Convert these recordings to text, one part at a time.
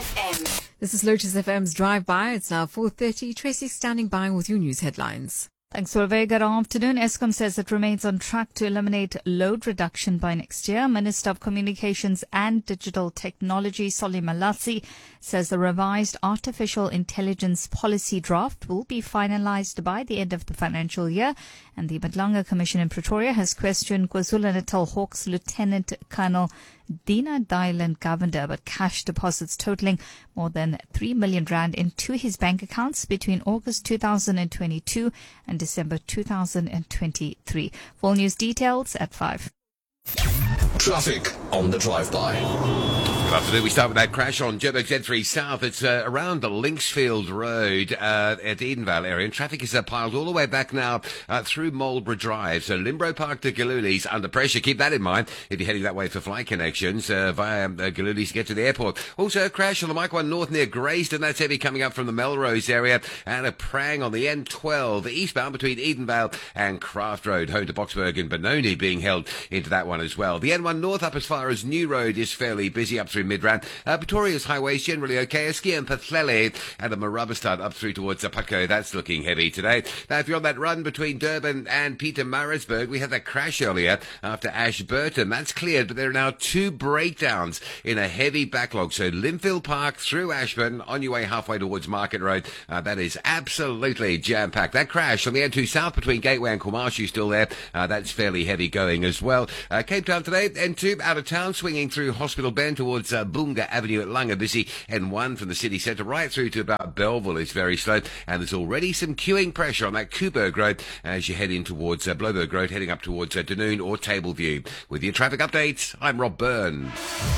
FM. This is Lotus FM's Drive By. It's now 4:30. Tracy standing by with your news headlines. Thanks for a very good afternoon. Eskom says it remains on track to eliminate load reduction by next year. Minister of Communications and Digital Technology, Solly Malatsi, says the revised artificial intelligence policy draft will be finalized by the end of the financial year. And the Madlanga Commission in Pretoria has questioned KwaZulu-Natal Hawks Lieutenant Colonel Dina Dylan Govender about cash deposits totaling more than 3 million rand into his bank accounts between August 2022 and December 2023. Full news details at 5. Traffic on the drive-by. Good afternoon. We start with that crash on Joburg Z3 South. It's around the Linksfield Road at Edenvale area. And traffic is piled all the way back now through Marlborough Drive. So Limbro Park to Galuli's under pressure. Keep that in mind if you're heading that way for flight connections via Galuli's to get to the airport. Also a crash on the Mike 1 North near Grayston. That's heavy coming up from the Melrose area. And a prang on the N12 eastbound between Edenvale and Craft Road. Home to Boksburg and Benoni being held into that one as well. The N1 North up as far as New Road is fairly busy up through Midrand. Pretoria's highways generally okay. Eskia and Pathlele and the Marabastad up through towards Zapatco. That's looking heavy today. Now, if you're on that run between Durban and Pietermaritzburg, we had that crash earlier after Ashburton. That's cleared, but there are now 2 breakdowns in a heavy backlog. So Linfield Park through Ashburton on your way halfway towards Market Road. That is absolutely jam-packed. That crash on the N2 South between Gateway and Kumashi still there. That's fairly heavy going as well. Cape Town today, N2 out of town, swinging through Hospital Bend towards Boonga Avenue at Langa, busy. N1 from the city centre right through to about Belleville is very slow, and there's already some queuing pressure on that Coburg Road as you head in towards Bloberg Road, heading up towards Dunoon or Tableview. With your traffic updates, I'm Rob Byrne.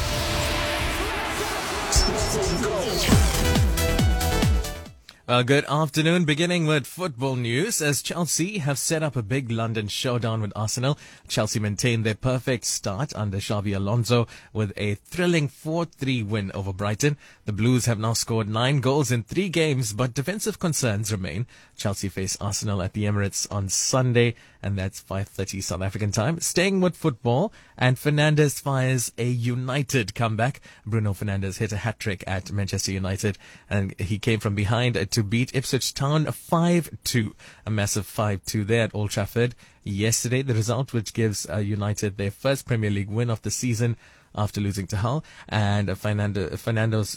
Good afternoon. Beginning with football news, as Chelsea have set up a big London showdown with Arsenal. Chelsea maintained their perfect start under Xabi Alonso with a thrilling 4-3 win over Brighton. The Blues have now scored 9 goals in 3 games, but defensive concerns remain. Chelsea face Arsenal at the Emirates on Sunday, and that's 5:30 South African time. Staying with football, and Fernandes fires a United comeback. Bruno Fernandes hit a hat-trick at Manchester United, and he came from behind to beat Ipswich Town 5-2. A massive 5-2 there at Old Trafford yesterday. The result which gives United their first Premier League win of the season after losing to Hull, and Fernandes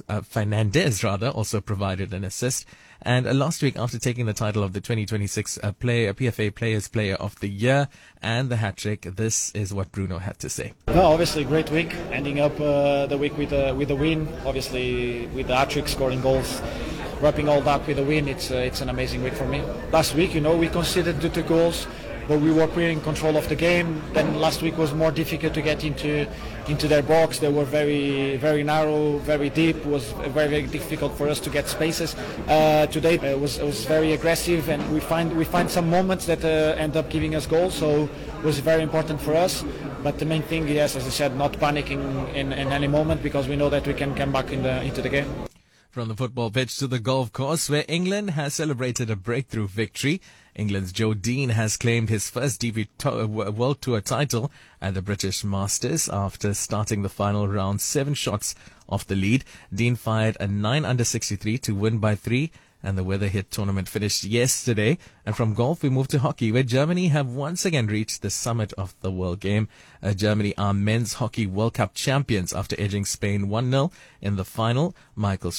also provided an assist. And last week, after taking the title of the 2026 PFA Player of the Year and the hat-trick, this is what Bruno had to say. No, obviously, great week, ending up the week with a win. Obviously, with the hat-trick, scoring goals, wrapping all that with a win, it's an amazing week for me. Last week, we conceded the 2 goals, but we were pretty in control of the game. Then last week was more difficult to get into their box. They were very, very narrow, very deep. It was very, very difficult for us to get spaces. Today it was very aggressive, and we find some moments that end up giving us goals. So it was very important for us. But the main thing, yes, as I said, not panicking in any moment, because we know that we can come back into the game. From the football pitch to the golf course, where England has celebrated a breakthrough victory. England's Joe Dean has claimed his first DP World Tour title at the British Masters after starting the final round 7 shots off the lead. Dean fired a 9 under 63 to win by 3. And the Weatherhead tournament finished yesterday. And from golf, we move to hockey, where Germany have once again reached the summit of the World Game. Germany are men's hockey World Cup champions after edging Spain 1-0 in the final. Michael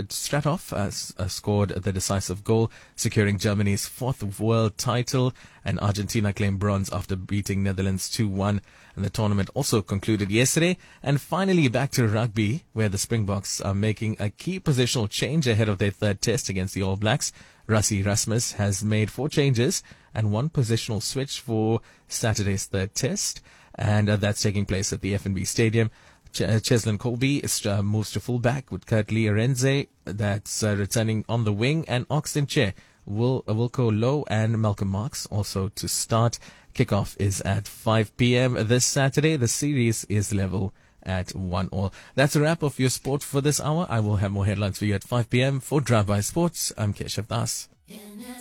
Stratoff scored the decisive goal, securing Germany's 4th world title. And Argentina claimed bronze after beating Netherlands 2-1. And the tournament also concluded yesterday. And finally, back to rugby, where the Springboks are making a key positional change ahead of their 3rd test against the All Blacks. Rassie Erasmus has made 4 changes and 1 positional switch for Saturday's 3rd test. And that's taking place at the FNB Stadium. Cheslin Colby moves to fullback with Kurt Lee-Arenze that's returning on the wing, and Oxton Che, Wilco Lowe and Malcolm Marks also to start. Kickoff is at 5 p.m. this Saturday. The series is level at 1-1. That's a wrap of your sport for this hour. I will have more headlines for you at 5 p.m. For Drive By Sports. I'm Keshav Das.